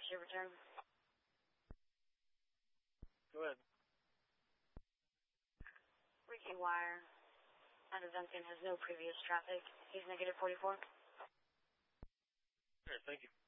your return. Go ahead. Ricky Wire. Out of Duncan has no previous traffic. He's negative 44. Sure, thank you.